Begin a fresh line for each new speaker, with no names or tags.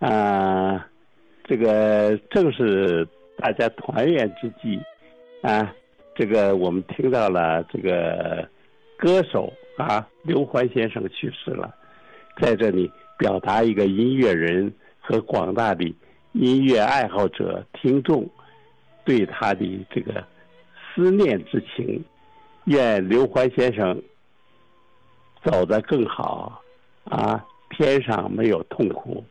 啊，这个正是大家团圆之际啊，这个我们听到了这个歌手啊刘欢先生去世了，在这里表达一个音乐人和广大的音乐爱好者听众对他的这个思念之情，愿刘欢先生走得更好啊，天上没有痛苦，